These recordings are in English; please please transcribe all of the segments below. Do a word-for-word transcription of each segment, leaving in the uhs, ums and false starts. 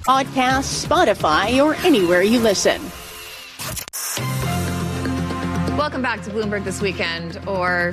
Podcasts, Spotify, or anywhere you listen. Welcome back to Bloomberg This Weekend, or...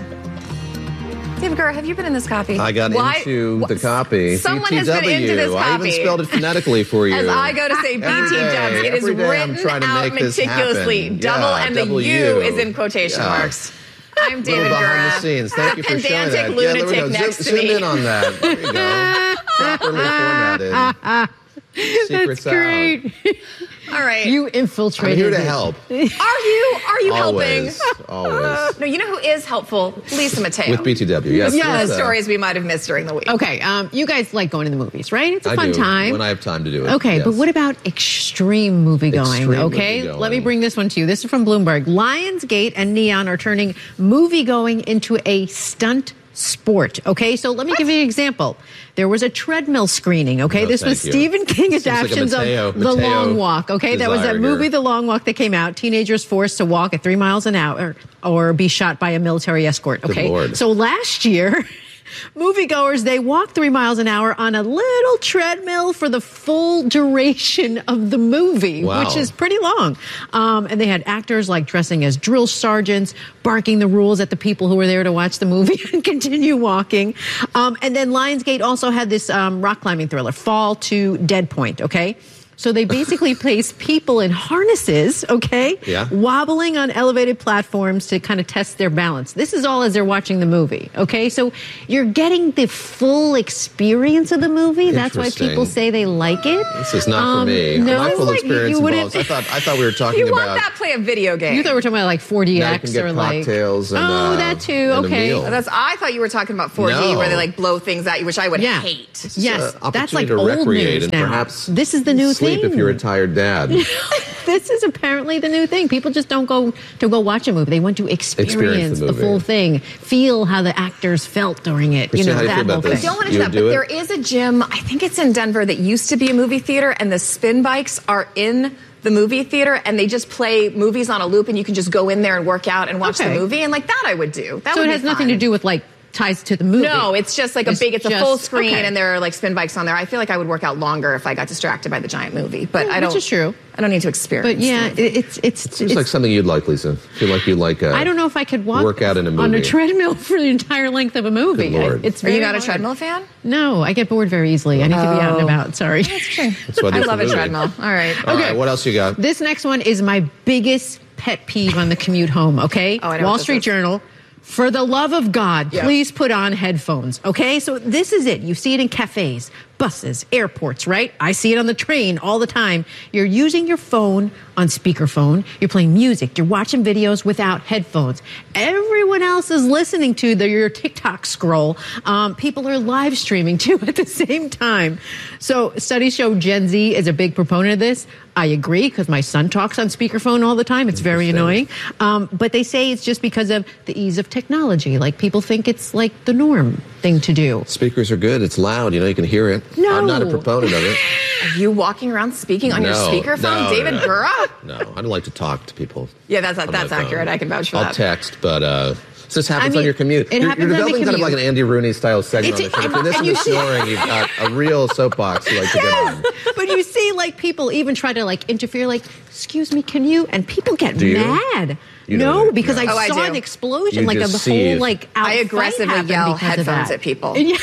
David Gura, have you been in this copy? I got Why? into the copy. Someone B T W. has been into this copy. I even spelled it phonetically for you. As I go to say B T W, it is written out meticulously. Double, yeah, and the U is in quotation yeah. marks. I'm David Gura. Behind the scenes. Thank you for showing that. Lunatic yeah, there we go. Next Zoom, to me. zoom in on that. There you go. Properly formatted. Secrets That's great. out. All right. You infiltrated. I'm here to it. help. Are you? Are you always, helping? Always. No, you know who is helpful? Lisa Mateo. With B T W, yes. Yes. Lisa. Stories we might have missed during the week. Okay, um, you guys like going to the movies, right? It's a I fun do, time. when I have time to do it. Okay, yes. but what about extreme movie going? Extreme Okay, moviegoing. let me bring this one to you. This is from Bloomberg. Lionsgate and Neon are turning movie going into a stunt sport. Okay, so let me what? give you an example. There was a treadmill screening. Okay, No, this was you. Stephen King Seems like a adaptations Mateo- of The Mateo Long Walk. Okay, that was desire that movie, here. The Long Walk, that came out. Teenagers forced to walk at three miles an hour or be shot by a military escort. Good Okay, Lord. so last year, moviegoers, they walked three miles an hour on a little treadmill for the full duration of the movie, Wow. which is pretty long. Um, and they had actors like dressing as drill sergeants, barking the rules at the people who were there to watch the movie and continue walking. Um, and then Lionsgate also had this um, rock climbing thriller, Fall to Dead Point, okay? So they basically place people in harnesses, okay, Yeah. wobbling on elevated platforms to kind of test their balance. This is all as they're watching the movie, okay? So you're getting the full experience of the movie. That's why Interesting. people say they like it. This is not Um, for me. no, My full like, you- experience you wouldn't- involves. I thought. I thought we were talking You about. want that play a video game. You thought we were talking about like four D Now you X can get or like cocktails and, oh, uh, that too. and a Okay, meal. That's. I thought you were talking about four D, No. where they like blow things at you, which I would Yeah. hate. yes, Uh, that's opportunity like to old recreate news and now. perhaps This is the new sleep thing. if you're a tired dad. This is apparently the new thing. People just don't go to go watch a movie. They want to experience, Experience the the, movie. full thing, feel how the actors felt during it. Christine, you know, how do you that feel about whole this? thing. Don't want to do You that, would do but it? there is a gym, I think it's in Denver, that used to be a movie theater, and the spin bikes are in the movie theater, and they just play movies on a loop, and you can just go in there and work out and watch Okay. the movie, and like that I would do. That So would it be has nothing fun. to do with like ties to the movie. No, it's just like a It's big, it's a just- full screen, okay. and there are like spin bikes on there. I feel like I would work out longer if I got distracted by the giant movie, but Yeah, I don't. which is true. I don't need to experience. But yeah, the movie. it, it's it's. Seems it's like something you'd like, Lisa. Feel like you'd like. Uh, I don't know if I could walk work out in a on a movie. treadmill for the entire length of a movie. Good Lord. I- It's Are you very not a hard. treadmill fan? No, I get bored very easily. I need to be out and Oh. about. Sorry. That's what I, I do for love a movie. treadmill. All right. All Okay. right, what else you got? This next one is my biggest pet peeve on the commute home, okay? Oh, I know Wall what this Street is. Journal. For the love of God, Yeah. please put on headphones, okay? So this is it. You see it in cafes, buses, airports, right? I see it on the train all the time. You're using your phone on speakerphone. You're playing music. You're watching videos without headphones. Everyone else is listening to the, your TikTok scroll. Um, people are live streaming too at the same time. So studies show Gen Z is a big proponent of this. I agree because my son talks on speakerphone all the time. It's very annoying. Um, but they say it's just because of the ease of technology. Like people think it's like the norm thing to do. Speakers are good. It's loud. You know, you can hear it. No. I'm not a proponent of it. Are you walking around speaking on your No, speakerphone, no, David no. Gura? No, I don't like to talk to people. Yeah, that's on that's my phone. accurate. I can vouch for I'll that. text, but uh, so this happens I mean, on your commute. it you're happens you're on the developing kind of like commute. an Andy Rooney style segment It's- on the show. If you're and listening you to see- snoring, you've got a real soapbox you like to get on. But you see, like, people even try to, like, interfere, like, excuse me, can you? And people get Do you? mad. You no, don't. because No. I Oh, I saw do. an explosion, You like a just whole, seethe. like, out I fight aggressively happened yell because of headphones that. at people. And yeah,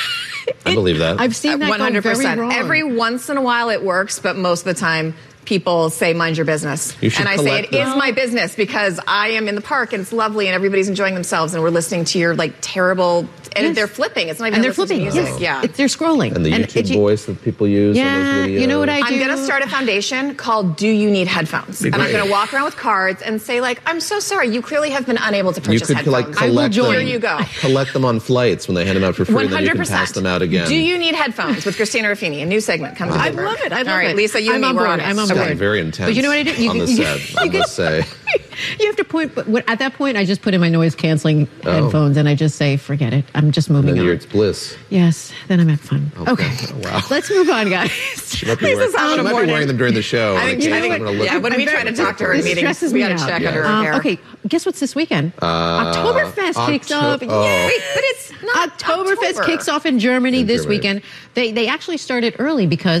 I believe that. I've seen that One hundred go very percent. wrong. Every once in a while it works, but most of the time people say, mind your business. You should And I say, collect it them. is my business because I am in the park and it's lovely and everybody's enjoying themselves and we're listening to your like terrible, and Yes. they're flipping. It's not even and they're listening to flipping. music. Yes. Yeah. It's, they're scrolling. and the YouTube it- voice that people use Yeah, on those videos. you know what I do? I'm going to start a foundation called Do You Need Headphones? Be And I'm great. going to walk around with cards and say, like, I'm so sorry. You clearly have been unable to You purchase could headphones. like I will collect join. them. Here you go. Collect them on flights when they hand them out for free, and then you can pass them out again. Do you need headphones with Christina Ruffini? A new segment comes to I Denver. love it. I love All right, it. Lisa, you I'm and me, on we're board. on it. I'm on It's board. gotten very intense But you know what I do? You, on the you- set, I you must say. You have to point, but what- at that point, I just put in my noise canceling Oh. headphones and I just say, forget it. I'm just moving Then on. you're, it's bliss. Yes, then I'm at fun. Okay. Okay. Oh, wow. Let's move on, guys. She might be wearing, Lisa's having she a might be morning. wearing them during the show. I on think, occasion. I I'm think gonna look- yeah, when we I'm try very- to talk to her in this meetings, stresses we me got to out. check Yeah. under her Um, hair. okay, guess what's this weekend? Uh, Oktoberfest kicks Octo- off. oh. Yay! Wait, but it's not Oktoberfest October. kicks off in Germany In this Germany. weekend. They they actually started early because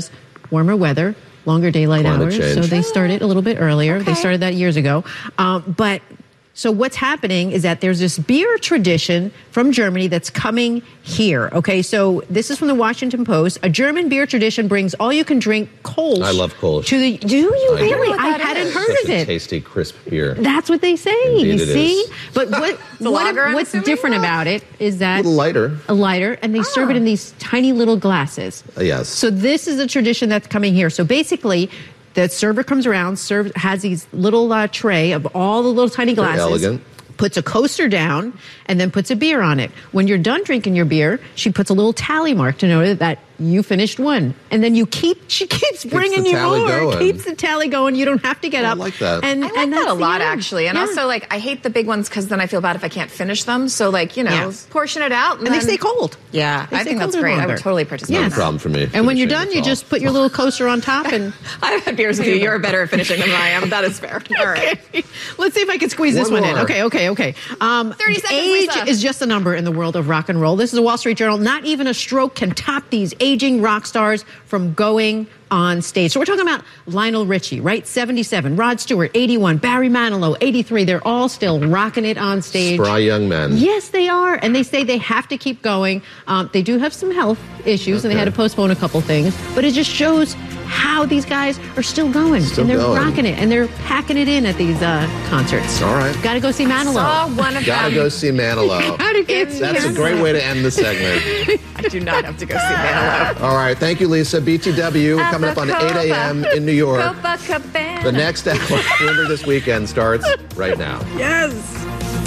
warmer weather, longer daylight Climate hours. change. So they started a little bit earlier. Okay. They started that years ago. Um, but so what's happening is that there's this beer tradition from Germany that's coming here. Okay, so this is from the Washington Post. A German beer tradition brings all-you-can-drink Kolsch. I love Kolsch. To the, do you I do. really? I don't know what I that hadn't is. heard Such of a it. tasty, crisp beer. That's what they say. Indeed you it see, is. but what, a what lager, I'm what's assuming? different about it is A that little lighter. a lighter, and they serve it in these tiny little glasses. Uh, yes. So this is a tradition that's coming here. So basically, the server comes around, serves has these little uh, tray of all the little tiny Very glasses. elegant. Puts a coaster down and then puts a beer on it. When you're done drinking your beer, she puts a little tally mark to know that you finished one. And then you keep, she keeps bringing the you tally more. going. Keeps the tally going. You don't have to get Oh, I up. like that. And, I like and that that's a the lot, end. actually. And Yeah. also, like, I hate the big ones because then I feel bad if I can't finish them. So, like, you know, Yes. portion it out. And, And they then- stay cold. Yeah, They I stay think that's colder great. I longer. would totally participate No in that. problem for me. And when you're finishing done, it you all. just put your little coaster on top and I've had beers with you. You're better at finishing than I am. That is fair. All right. Okay. Let's see if I can squeeze this One one in. more. Okay, okay, okay. Um, thirty seconds, age Lisa. is just a number in the world of rock and roll. This is a Wall Street Journal. Not even a stroke can top these aging rock stars from going on stage. So we're talking about Lionel Richie, right? seventy-seven. Rod Stewart, eighty-one. Barry Manilow, eighty-three. They're all still rocking it on stage. Spry young men. Yes, they are. And they say they have to keep going. Um, they do have some health issues and they Okay. had to postpone a couple things. But it just shows how these guys are still going. Still and they're going. rocking it. And they're packing it in at these uh, concerts. All right. Got to go see Manilow. Saw one of Gotta them. go see Manilow. Gotta get In- That's a great way to end the segment. I do not have to go see Manilow. All right. Thank you, Lisa. B T W coming up on eight a.m. in New York. Copacabana. The next hour, Bloomberg This Weekend, starts right now. Yes.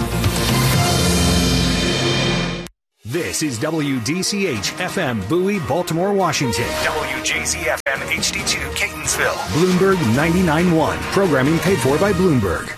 This is W D C H F M Bowie, Baltimore, Washington. W J Z F M H D two Catonsville. Bloomberg ninety-nine point one. Programming paid for by Bloomberg.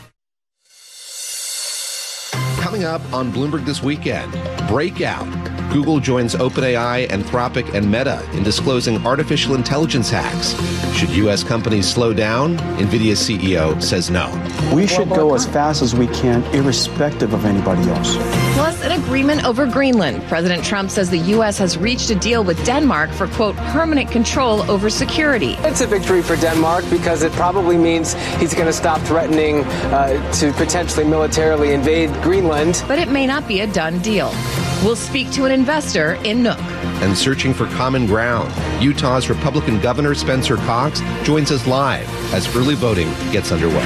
Coming up on Bloomberg This Weekend, Breakout. Google joins OpenAI, Anthropic, and Meta in disclosing artificial intelligence hacks. Should U S companies slow down? NVIDIA C E O says no. We should go as fast as we can, irrespective of anybody else. Plus, an agreement over Greenland. President Trump says the U S has reached a deal with Denmark for, quote, permanent control over security. It's a victory for Denmark because it probably means he's going to stop threatening uh, to potentially militarily invade Greenland. But it may not be a done deal. We'll speak to an investor in Nook. And searching for common ground, Utah's Republican Governor Spencer Cox joins us live as early voting gets underway.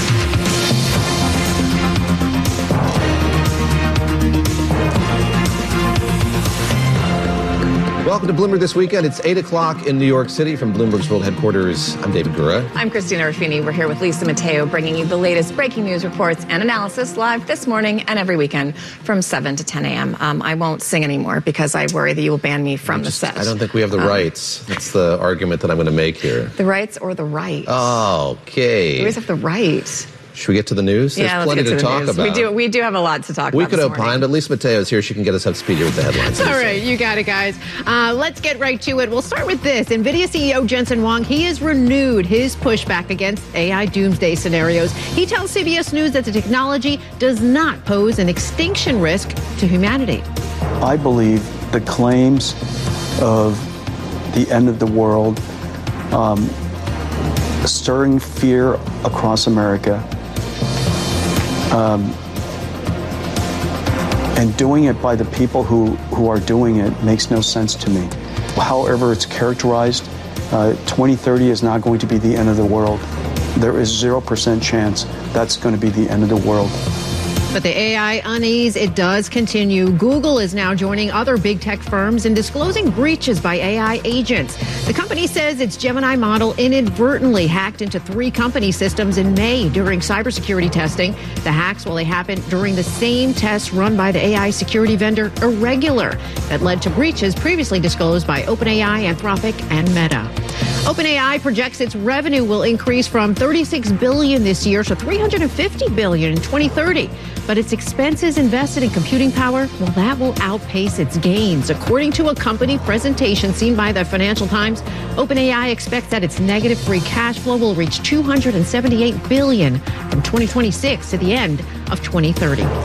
Welcome to Bloomberg This Weekend. It's eight o'clock in New York City from Bloomberg's World Headquarters. I'm David Gura. I'm Christina Ruffini. We're here with Lisa Mateo, bringing you the latest breaking news reports and analysis live this morning and every weekend from seven to ten a.m. Um, I won't sing anymore because I worry that you will ban me from the set. I don't think we have the Um, rights. That's the argument that I'm going to make here. The rights or the right? Okay. We always have the right. Should we get to the news? There's yeah, let's plenty get to, to the talk news. about. We do. We do have a lot to talk We about. could this opine, morning. but Lisa Mateo is here. She can get us up to speed here with the headlines. All Lisa. right, you got it, guys. Uh, let's get right to it. We'll start with this. NVIDIA C E O Jensen Huang, he has renewed his pushback against A I doomsday scenarios. He tells C B S News that the technology does not pose an extinction risk to humanity. I believe the claims of the end of the world, um, stirring fear across America, um, and doing it by the people who, who are doing it makes no sense to me. However it's characterized, uh, twenty thirty is not going to be the end of the world. There is zero percent chance that's going to be the end of the world. But the A I unease, it does continue. Google is now joining other big tech firms in disclosing breaches by A I agents. The company says its Gemini model inadvertently hacked into three company systems in May during cybersecurity testing. The hacks, well, they happened during the same tests run by the A I security vendor Irregular that led to breaches previously disclosed by OpenAI, Anthropic, and Meta. OpenAI projects its revenue will increase from thirty-six billion dollars this year to three hundred fifty billion dollars in twenty thirty. But its expenses invested in computing power, well, that will outpace its gains. According to a company presentation seen by the Financial Times, OpenAI expects that its negative free cash flow will reach two hundred seventy-eight billion dollars from twenty twenty-six to the end of twenty thirty.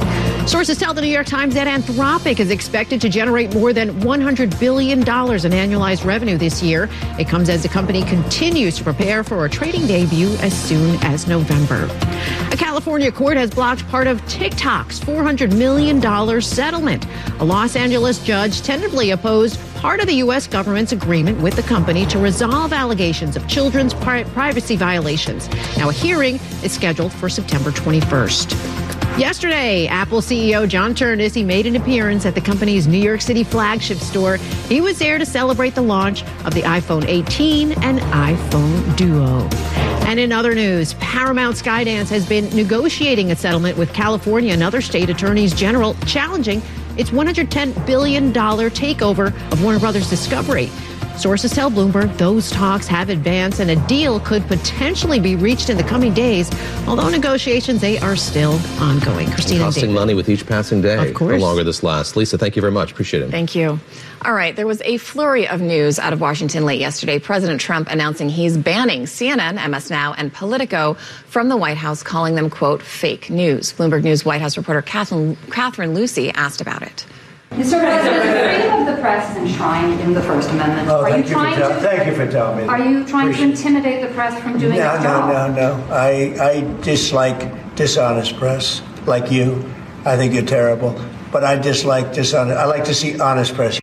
Sources tell the New York Times that Anthropic is expected to generate more than one hundred billion dollars in annualized revenue this year. It comes as the company continues to prepare for a trading debut as soon as November. A California court has blocked part of TikTok's four hundred million dollars settlement. A Los Angeles judge tentatively opposed part of the U S government's agreement with the company to resolve allegations of children's pri- privacy violations. Now, a hearing is scheduled for September twenty-first. Yesterday, Apple C E O John Ternus made an appearance at the company's New York City flagship store. He was there to celebrate the launch of the iPhone eighteen and iPhone Duo. And in other news, Paramount Skydance has been negotiating a settlement with California and other state attorneys general challenging its one hundred ten billion dollars takeover of Warner Brothers Discovery. Sources tell Bloomberg those talks have advanced and a deal could potentially be reached in the coming days, although negotiations, they are still ongoing. Christina, costing money with each passing day. Of course. The longer this lasts. Lisa, thank you very much. Appreciate it. Thank you. All right. There was a flurry of news out of Washington late yesterday. President Trump announcing he's banning C N N, M S Now, and Politico from the White House, calling them, quote, fake news. Bloomberg News White House reporter Catherine, Catherine Lucy asked about it. Mister President, the freedom of the press is enshrined in the First Amendment. Oh, are thank you you, trying for tell- to? thank you for telling me. Are you trying Appreciate to intimidate the press from doing no, its no, job? No, no, no. I I dislike dishonest press, like you. I think you're terrible. But I dislike dishonest. I like to see honest press.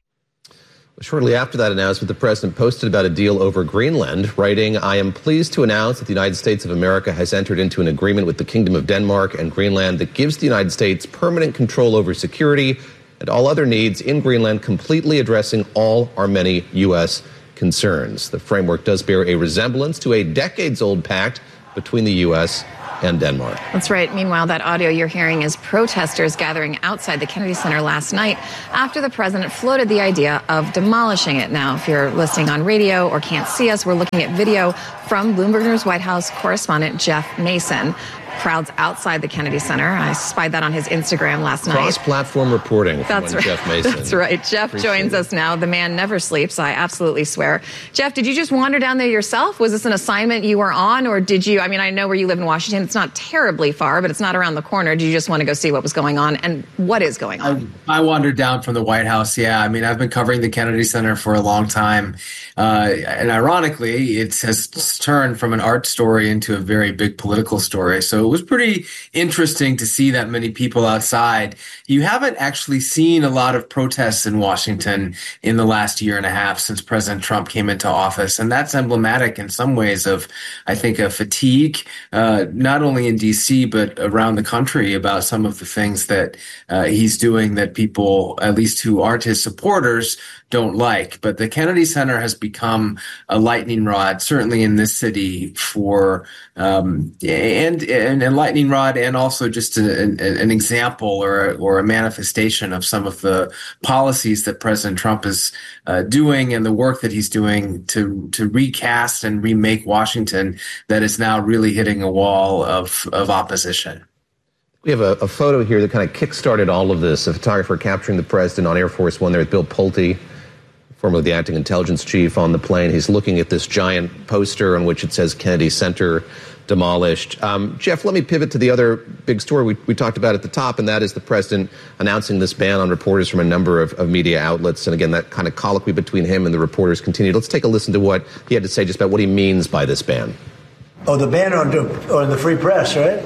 Shortly after that announcement, the president posted about a deal over Greenland, writing, I am pleased to announce that the United States of America has entered into an agreement with the Kingdom of Denmark and Greenland that gives the United States permanent control over security and all other needs in Greenland, completely addressing all our many U S concerns. The framework does bear a resemblance to a decades-old pact between the U S and Denmark. That's right. Meanwhile, that audio you're hearing is protesters gathering outside the Kennedy Center last night after the president floated the idea of demolishing it. Now, if you're listening on radio or can't see us, we're looking at video from Bloomberg News White House correspondent Jeff Mason. Crowds outside the Kennedy Center. I spied that on his Instagram last night. Cross-platform reporting from That's right. Jeff Mason. That's right. Jeff Appreciate joins it. us now. The man never sleeps, I absolutely swear. Jeff, did you just wander down there yourself? Was this an assignment you were on, or did you, I mean, I know where you live in Washington. It's not terribly far, but it's not around the corner. Did you just want to go see what was going on and what is going on? I, I wandered down from the White House, yeah. I mean, I've been covering the Kennedy Center for a long time. Uh, and ironically, it has turned from an art story into a very big political story. So it was pretty interesting to see that many people outside. You haven't actually seen a lot of protests in Washington in the last year and a half since President Trump came into office. And that's emblematic in some ways of, I think, a fatigue, uh, not only in D C, but around the country about some of the things that uh, he's doing that people, at least who aren't his supporters, don't like. But the Kennedy Center has become a lightning rod, certainly in this city, for um, and, and a lightning rod, and also just a, an, an example or a, or a manifestation of some of the policies that President Trump is uh, doing and the work that he's doing to to recast and remake Washington that is now really hitting a wall of of opposition. We have a, a photo here that kind of kick-started all of this. A photographer capturing the president on Air Force One there with Bill Pulte, formerly the acting intelligence chief, on the plane. He's looking at this giant poster on which it says Kennedy Center demolished. Um, Jeff, let me pivot to the other big story we, we talked about at the top, and that is the president announcing this ban on reporters from a number of, of media outlets. And again, that kind of colloquy between him and the reporters continued. Let's take a listen to what he had to say just about what he means by this ban. Oh, the ban on, on the free press, right?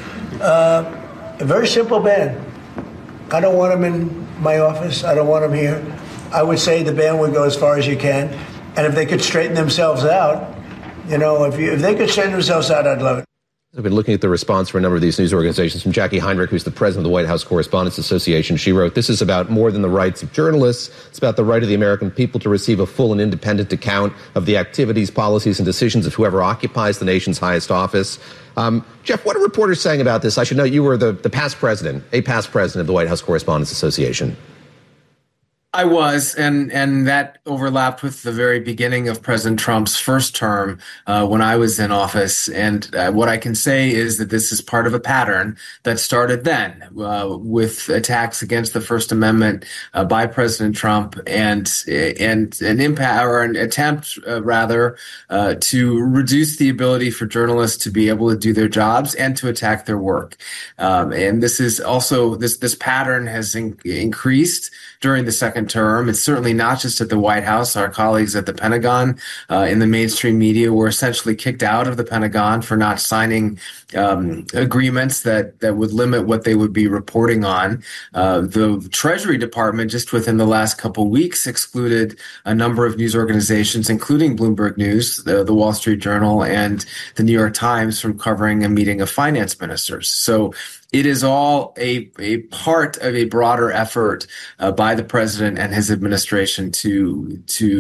Uh, a very simple ban. I don't want them in my office. I don't want them here. I would say the ban would go as far as you can. And if they could straighten themselves out, you know, if, you, if they could straighten themselves out, I'd love it. I've been looking at the response from a number of these news organizations. From Jackie Heinrich, who's the president of the White House Correspondents Association. She wrote, this is about more than the rights of journalists. It's about the right of the American people to receive a full and independent account of the activities, policies, and decisions of whoever occupies the nation's highest office. Um, Jeff, what are reporters saying about this? I should know you were the, the past president, a past president of the White House Correspondents Association. I was, and and that overlapped with the very beginning of President Trump's first term uh, when I was in office. And uh, what I can say is that this is part of a pattern that started then uh, with attacks against the First Amendment uh, by President Trump and and an impact or an attempt, uh, rather, uh, to reduce the ability for journalists to be able to do their jobs and to attack their work. Um, and this is also this this pattern has in, increased during the second term. It's certainly not just at the White House. Our colleagues at the Pentagon uh, in the mainstream media were essentially kicked out of the Pentagon for not signing um, agreements that, that would limit what they would be reporting on. Uh, the Treasury Department, just within the last couple weeks, excluded a number of news organizations, including Bloomberg News, the, the Wall Street Journal, and the New York Times from covering a meeting of finance ministers. So it is all a, a part of a broader effort uh, by the president and his administration to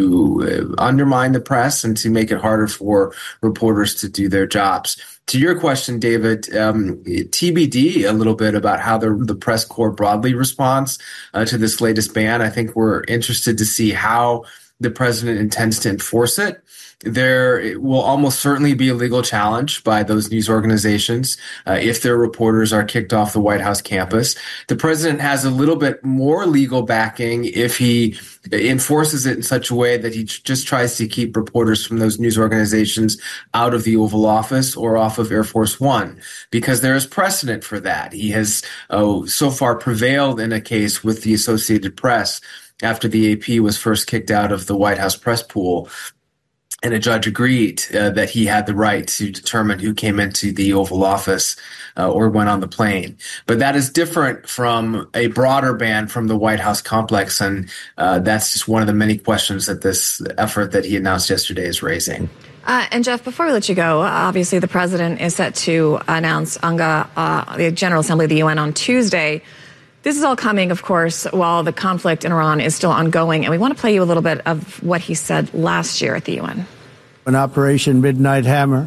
to uh, undermine the press and to make it harder for reporters to do their jobs. To your question, David, um, T B D a little bit about how the, the press corps broadly responds uh, to this latest ban. I think we're interested to see how the president intends to enforce it. There will almost certainly be a legal challenge by those news organizations uh, if their reporters are kicked off the White House campus. The president has a little bit more legal backing if he enforces it in such a way that he just tries to keep reporters from those news organizations out of the Oval Office or off of Air Force One, because there is precedent for that. He has uh, so far prevailed in a case with the Associated Press after the A P was first kicked out of the White House press pool. And a judge agreed uh, that he had the right to determine who came into the Oval Office uh, or went on the plane. But that is different from a broader ban from the White House complex. And uh, that's just one of the many questions that this effort that he announced yesterday is raising. Uh, and Jeff, before we let you go, obviously the president is set to announce UNGA, uh, the General Assembly of the U N, on Tuesday. This is all coming, of course, while the conflict in Iran is still ongoing. And we want to play you a little bit of what he said last year at the U N. In Operation Midnight Hammer,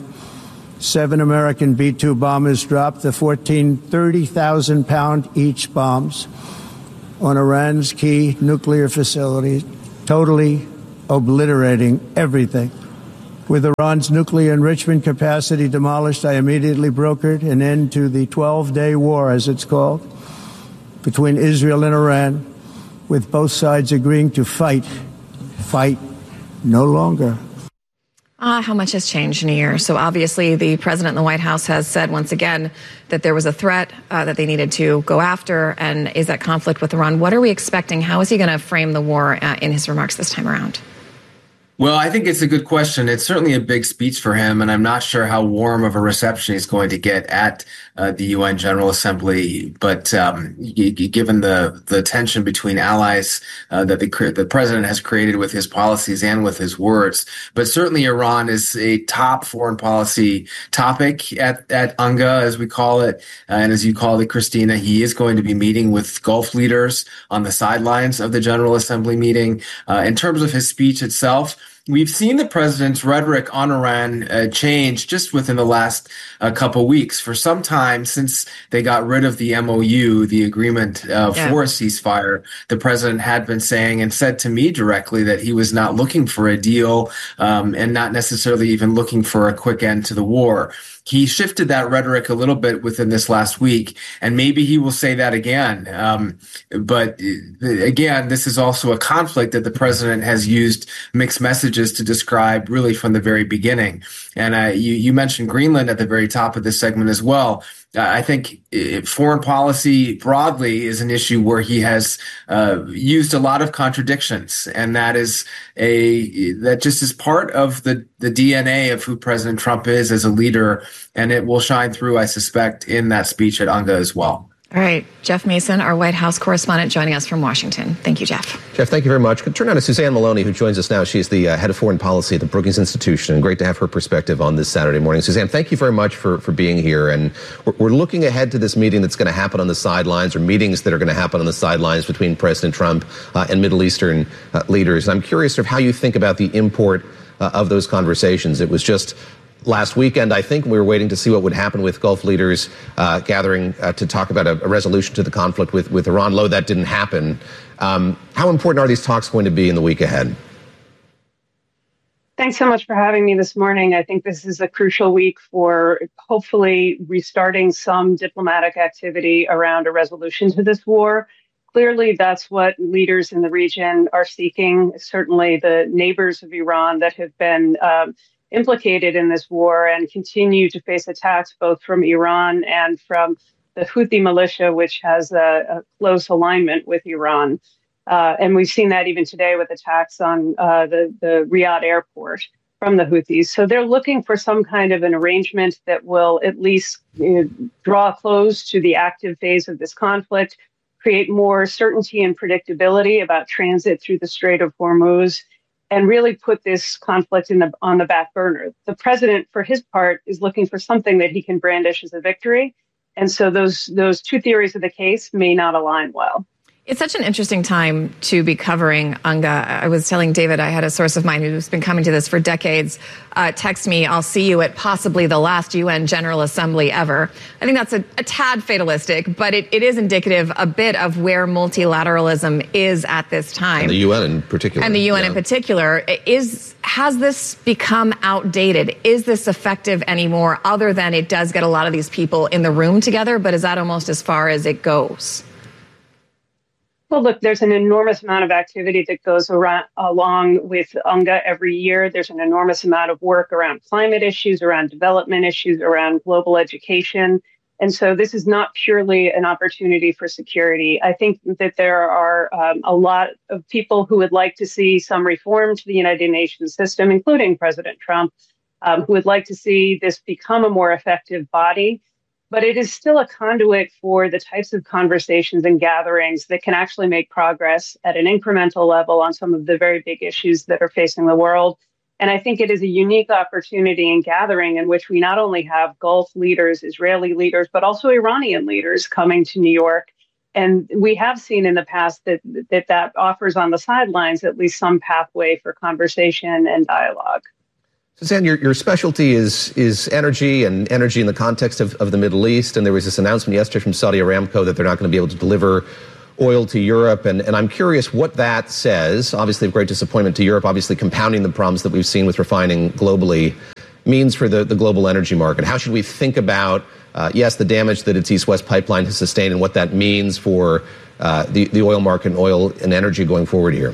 seven American B two bombers dropped the fourteen thirty thousand pound each bombs on Iran's key nuclear facilities, totally obliterating everything. With Iran's nuclear enrichment capacity demolished, I immediately brokered an end to the twelve-day war, as it's called, between Israel and Iran, with both sides agreeing to fight, fight no longer. Ah, how much has changed in a year. So obviously the president in the White House has said once again that there was a threat uh, that they needed to go after, and is that conflict with Iran. What are we expecting? How is he going to frame the war uh, in his remarks this time around? Well, I think it's a good question. It's certainly a big speech for him, and I'm not sure how warm of a reception he's going to get at uh, the U N General Assembly. But um, g- given the the tension between allies uh, that the, the president has created with his policies and with his words, but certainly Iran is a top foreign policy topic at at UNGA, as we call it, uh, and as you call it, Christina. He is going to be meeting with Gulf leaders on the sidelines of the General Assembly meeting. Uh, in terms of his speech itself, we've seen the president's rhetoric on Iran uh, change just within the last uh, couple weeks. For some time, since they got rid of the M O U, the agreement uh, yeah. for a ceasefire, the president had been saying and said to me directly that he was not looking for a deal um, and not necessarily even looking for a quick end to the war. He shifted that rhetoric a little bit within this last week, and maybe he will say that again. Um, but again, this is also a conflict that the president has used mixed messages to describe really from the very beginning. And uh, you, you mentioned Greenland at the very top of this segment as well. Uh, I think foreign policy broadly is an issue where he has uh, used a lot of contradictions, and that is a that just is part of the the D N A of who President Trump is as a leader, and it will shine through, I suspect, in that speech at UNGA as well. All right, Jeff Mason, our White House correspondent, joining us from Washington. Thank you, Jeff. Jeff, thank you very much. Turn on to Suzanne Maloney, who joins us now. She's the uh, head of foreign policy at the Brookings Institution, and great to have her perspective on this Saturday morning. Suzanne, thank you very much for, for being here. And we're, we're looking ahead to this meeting that's going to happen on the sidelines, or meetings that are going to happen on the sidelines between President Trump uh, and Middle Eastern uh, leaders. And I'm curious sort of how you think about the import uh, of those conversations. It was just last weekend, I think, we were waiting to see what would happen with Gulf leaders uh, gathering uh, to talk about a, a resolution to the conflict with, with Iran. Lo, that didn't happen. Um, how important are these talks going to be in the week ahead? Thanks so much for having me this morning. I think this is a crucial week for hopefully restarting some diplomatic activity around a resolution to this war. Clearly, that's what leaders in the region are seeking. Certainly the neighbors of Iran that have been um, implicated in this war and continue to face attacks both from Iran and from the Houthi militia, which has a, a close alignment with Iran. Uh, and we've seen that even today with attacks on uh, the, the Riyadh airport from the Houthis. So they're looking for some kind of an arrangement that will at least you know, draw close to the active phase of this conflict, create more certainty and predictability about transit through the Strait of Hormuz, and really put this conflict in the, on the back burner. The president, for his part, is looking for something that he can brandish as a victory. And so those those two theories of the case may not align well. It's such an interesting time to be covering U N G A. I was telling David, I had a source of mine who's been coming to this for decades, uh, text me, I'll see you at possibly the last U N General Assembly ever. I think that's a, a tad fatalistic, but it, it is indicative a bit of where multilateralism is at this time. And the U N in particular. And the U N yeah. in particular. Is, has this become outdated? Is this effective anymore, other than it does get a lot of these people in the room together, but is that almost as far as it goes? Well, look, there's an enormous amount of activity that goes around, along with U N G A every year. There's an enormous amount of work around climate issues, around development issues, around global education. And so this is not purely an opportunity for security. I think that there are um, a lot of people who would like to see some reform to the United Nations system, including President Trump, um, who would like to see this become a more effective body. But it is still a conduit for the types of conversations and gatherings that can actually make progress at an incremental level on some of the very big issues that are facing the world. And I think it is a unique opportunity in gathering in which we not only have Gulf leaders, Israeli leaders, but also Iranian leaders coming to New York. And we have seen in the past that that, that offers on the sidelines at least some pathway for conversation and dialogue. Suzanne, your, your specialty is is energy and energy in the context of, of the Middle East. And there was this announcement yesterday from Saudi Aramco that they're not going to be able to deliver oil to Europe. And, and I'm curious what that says, obviously of great disappointment to Europe, obviously compounding the problems that we've seen with refining globally, means for the, the global energy market. How should we think about, uh, yes, the damage that its East-West pipeline has sustained and what that means for uh, the, the oil market and oil and energy going forward here?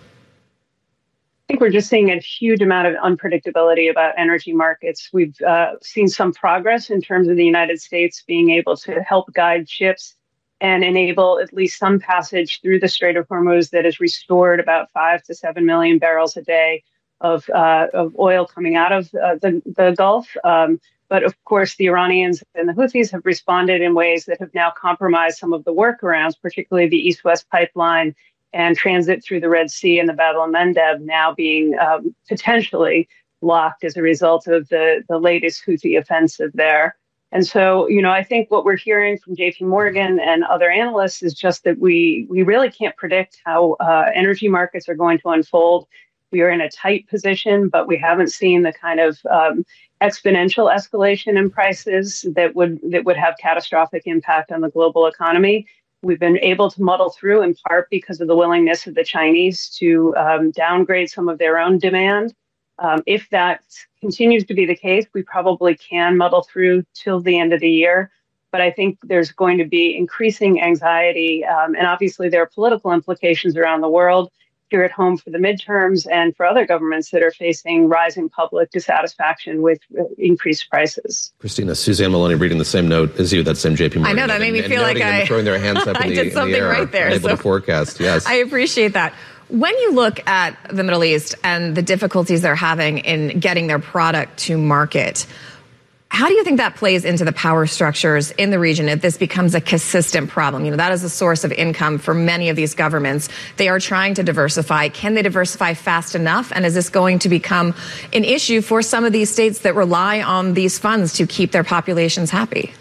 I think we're just seeing a huge amount of unpredictability about energy markets. We've uh, seen some progress in terms of the United States being able to help guide ships and enable at least some passage through the Strait of Hormuz that has restored about five to seven million barrels a day of uh, of oil coming out of uh, the, the Gulf. Um, but of course, the Iranians and the Houthis have responded in ways that have now compromised some of the workarounds, particularly the East-West pipeline and transit through the Red Sea and the Bab el-Mandeb now being um, potentially blocked as a result of the, the latest Houthi offensive there. And so, you know, I think what we're hearing from J P Morgan and other analysts is just that we we really can't predict how uh, energy markets are going to unfold. We are in a tight position, but we haven't seen the kind of um, exponential escalation in prices that would that would have catastrophic impact on the global economy. We've been able to muddle through in part because of the willingness of the Chinese to um, downgrade some of their own demand. Um, if that continues to be the case, we probably can muddle through till the end of the year. But I think there's going to be increasing anxiety. Um, and obviously, there are political implications around the world, here at home for the midterms and for other governments that are facing rising public dissatisfaction with increased prices. Christina, Suzanne Maloney reading the same note as you, that same J P Morgan. I know, that made me and, feel and like I... throwing their hands up in I the, did in something the air, right there. unable So to forecast, yes. I appreciate that. When you look at the Middle East and the difficulties they're having in getting their product to market, how do you think that plays into the power structures in the region if this becomes a consistent problem? You know, that is a source of income for many of these governments. They are trying to diversify. Can they diversify fast enough? And is this going to become an issue for some of these states that rely on these funds to keep their populations happy?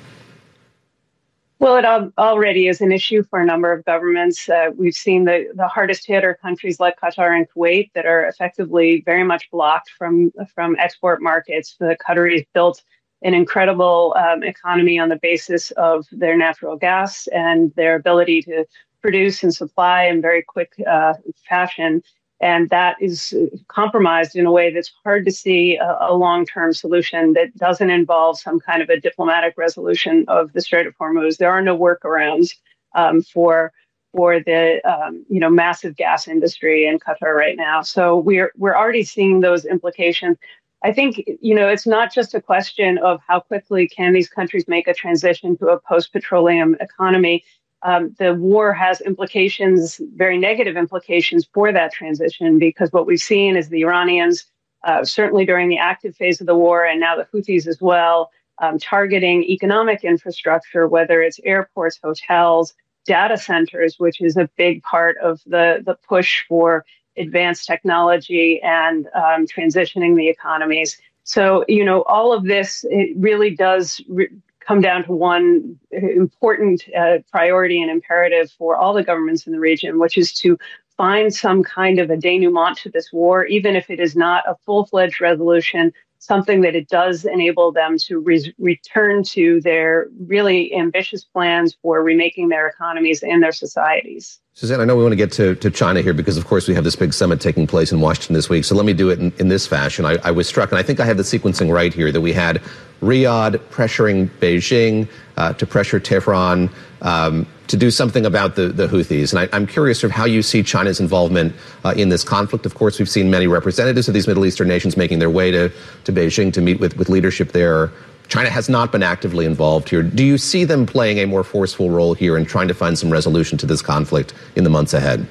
Well, it al- already is an issue for a number of governments. Uh, we've seen the, the hardest hit are countries like Qatar and Kuwait that are effectively very much blocked from, from export markets. The Qataris built an incredible um, economy on the basis of their natural gas and their ability to produce and supply in very quick uh, fashion. And that is compromised in a way that's hard to see a, a long-term solution that doesn't involve some kind of a diplomatic resolution of the Strait of Hormuz. There are no workarounds um, for for the um, you know massive gas industry in Qatar right now. So we're we're already seeing those implications. I think you know it's not just a question of how quickly can these countries make a transition to a post-petroleum economy. Um, the war has implications, very negative implications for that transition, because what we've seen is the Iranians, uh, certainly during the active phase of the war, and now the Houthis as well, um, targeting economic infrastructure, whether it's airports, hotels, data centers, which is a big part of the, the push for advanced technology and um, transitioning the economies. So, you know, all of this, it really does re- come down to one important uh, priority and imperative for all the governments in the region, which is to find some kind of a denouement to this war, even if it is not a full-fledged resolution, something that it does enable them to re- return to their really ambitious plans for remaking their economies and their societies. Suzanne, I know we want to get to, to China here because, of course, we have this big summit taking place in Washington this week. So let me do it in, in this fashion. I, I was struck, and I think I have the sequencing right here, that we had Riyadh pressuring Beijing uh, to pressure Tehran um, to do something about the, the Houthis. And I, I'm curious of how you see China's involvement uh, in this conflict. Of course, we've seen many representatives of these Middle Eastern nations making their way to, to Beijing to meet with, with leadership there. China has not been actively involved here. Do you see them playing a more forceful role here in trying to find some resolution to this conflict in the months ahead?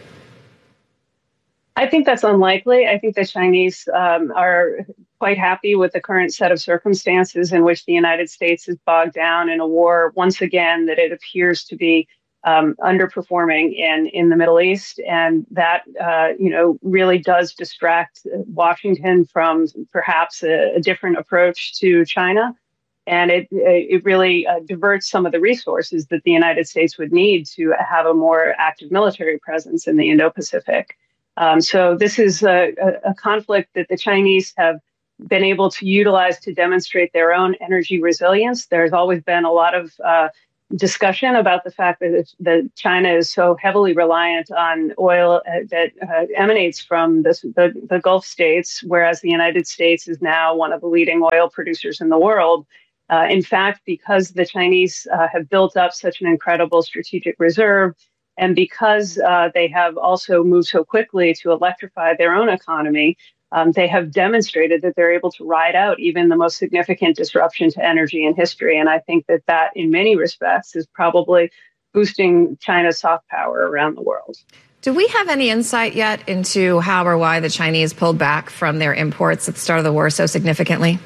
I think that's unlikely. I think the Chinese um, are quite happy with the current set of circumstances in which the United States is bogged down in a war, once again, that it appears to be um, underperforming in, in the Middle East. And that, uh, you know, really does distract Washington from perhaps a, a different approach to China. And it it really uh, diverts some of the resources that the United States would need to have a more active military presence in the Indo-Pacific. Um, so this is a, a conflict that the Chinese have been able to utilize to demonstrate their own energy resilience. There's always been a lot of uh, discussion about the fact that, that China is so heavily reliant on oil uh, that uh, emanates from this, the, the Gulf states, whereas the United States is now one of the leading oil producers in the world. Uh, in fact, because the Chinese uh, have built up such an incredible strategic reserve, and because uh, they have also moved so quickly to electrify their own economy, um, they have demonstrated that they're able to ride out even the most significant disruption to energy in history. And I think that that, in many respects, is probably boosting China's soft power around the world. Do we have any insight yet into how or why the Chinese pulled back from their imports at the start of the war so significantly?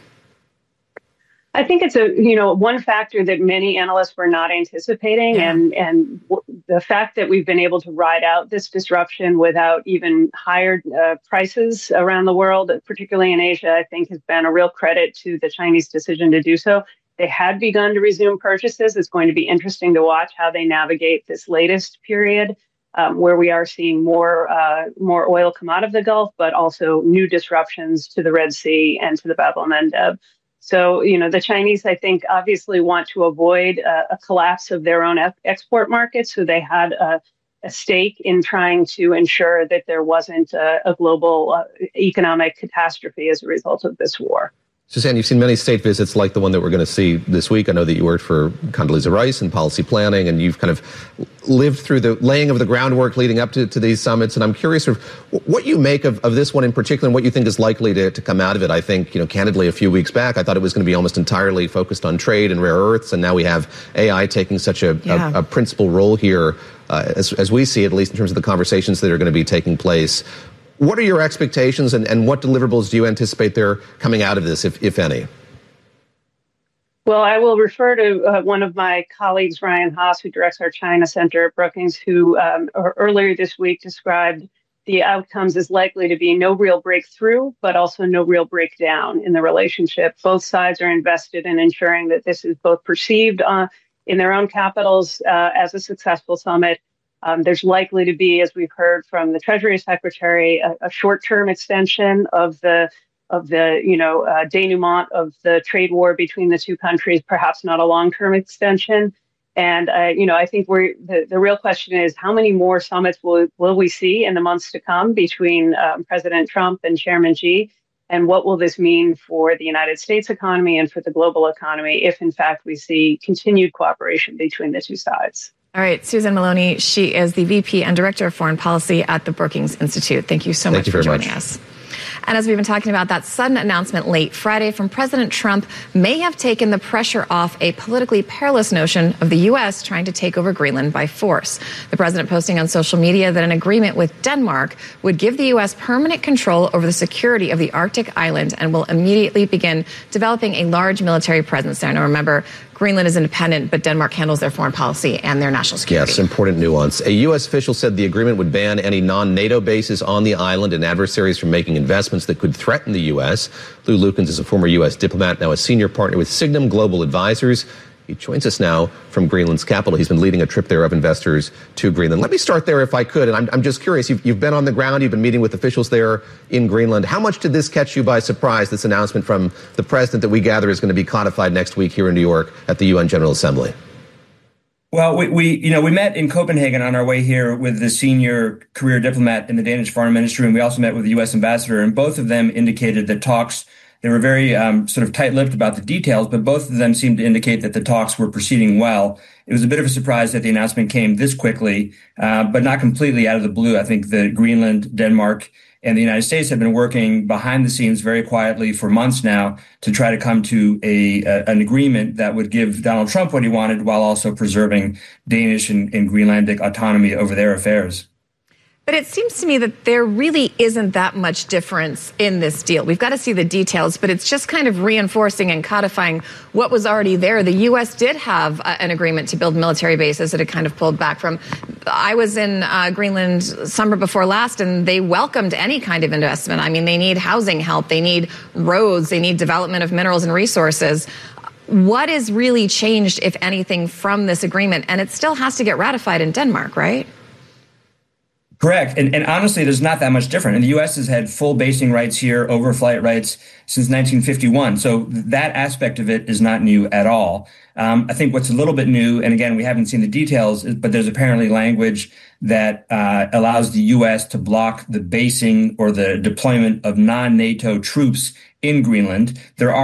I think it's a, you know, one factor that many analysts were not anticipating. Yeah. And, and w- the fact that we've been able to ride out this disruption without even higher uh, prices around the world, particularly in Asia, I think has been a real credit to the Chinese decision to do so. They had begun to resume purchases. It's going to be interesting to watch how they navigate this latest period um, where we are seeing more, uh, more oil come out of the Gulf, but also new disruptions to the Red Sea and to the Bab el-Mandeb. So, you know, the Chinese, I think, obviously want to avoid uh, a collapse of their own export markets. So they had a, a stake in trying to ensure that there wasn't a, a global uh, economic catastrophe as a result of this war. Suzanne, you've seen many state visits like the one that we're going to see this week. I know that you worked for Condoleezza Rice in policy planning, and you've kind of lived through the laying of the groundwork leading up to, to these summits. And I'm curious of what you make of, of this one in particular and what you think is likely to, to come out of it. I think, you know, candidly, a few weeks back, I thought it was going to be almost entirely focused on trade and rare earths. And now we have A I taking such a, yeah. a, a principal role here, uh, as, as we see, at least in terms of the conversations that are going to be taking place. What are your expectations, and, and what deliverables do you anticipate there coming out of this, if, if any? Well, I will refer to uh, one of my colleagues, Ryan Haas, who directs our China Center at Brookings, who um, earlier this week described the outcomes as likely to be no real breakthrough, but also no real breakdown in the relationship. Both sides are invested in ensuring that this is both perceived uh, in their own capitals uh, as a successful summit. Um, there's likely to be, as we've heard from the Treasury Secretary, a, a short-term extension of the of the you know uh, denouement of the trade war between the two countries, perhaps not a long-term extension. And, uh, you know, I think we're the, the real question is how many more summits will, will we see in the months to come between um, President Trump and Chairman Xi? And what will this mean for the United States economy and for the global economy if, in fact, we see continued cooperation between the two sides? All right, Susan Maloney, she is the V P and Director of Foreign Policy at the Brookings Institute. Thank you so Thank much you for very joining much. us. And as we've been talking about, that sudden announcement late Friday from President Trump may have taken the pressure off a politically perilous notion of the U S trying to take over Greenland by force. The president posting on social media that an agreement with Denmark would give the U S permanent control over the security of the Arctic island and will immediately begin developing a large military presence there. Now, remember, Greenland is independent, but Denmark handles their foreign policy and their national security. Yes, important nuance. A U S official said the agreement would ban any non-NATO bases on the island and adversaries from making investments that could threaten the U S. Lou Lukens is a former U S diplomat, now a senior partner with Signum Global Advisors. He joins us now from Greenland's capital. He's been leading a trip there of investors to Greenland. Let me start there if I could. And I'm, I'm just curious, you've, you've been on the ground, you've been meeting with officials there in Greenland. How much did this catch you by surprise, this announcement from the president that we gather is going to be codified next week here in New York at the U N General Assembly? Well, we, we, you know, we met in Copenhagen on our way here with the senior career diplomat in the Danish Foreign Ministry, and we also met with the U S ambassador, and both of them indicated that talks, they were very um, sort of tight-lipped about the details, but both of them seemed to indicate that the talks were proceeding well. It was a bit of a surprise that the announcement came this quickly, uh, but not completely out of the blue. I think that Greenland, Denmark, and the United States have been working behind the scenes very quietly for months now to try to come to a, a an agreement that would give Donald Trump what he wanted while also preserving Danish and, and Greenlandic autonomy over their affairs. But it seems to me that there really isn't that much difference in this deal. We've got to see the details, but it's just kind of reinforcing and codifying what was already there. The U S did have uh, an agreement to build military bases that it kind of pulled back from. I was in uh, Greenland summer before last, and they welcomed any kind of investment. I mean, they need housing help, they need roads, they need development of minerals and resources. What is really changed, if anything, from this agreement? And it still has to get ratified in Denmark, right? Correct. And, and honestly, there's not that much different. And the U S has had full basing rights here, overflight rights since nineteen fifty-one. So that aspect of it is not new at all. Um, I think what's a little bit new, and again, we haven't seen the details, but there's apparently language that uh, allows the U S to block the basing or the deployment of non-NATO troops in Greenland. There are